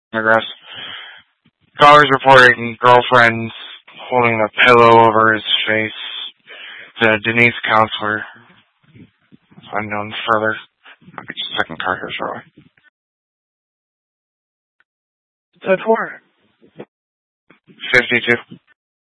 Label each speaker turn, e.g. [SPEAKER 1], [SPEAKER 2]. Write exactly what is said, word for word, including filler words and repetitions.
[SPEAKER 1] Digress. Callers reporting girlfriends holding a pillow over his face. The Denise counselor. Unknown further. I'll get your second card here shortly.
[SPEAKER 2] ten four.
[SPEAKER 1] fifty-two.